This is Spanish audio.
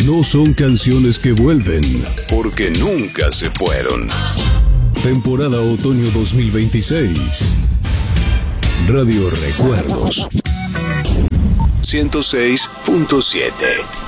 No son canciones que vuelven, porque nunca se fueron. Temporada Otoño 2026. Radio Recuerdos. 106.7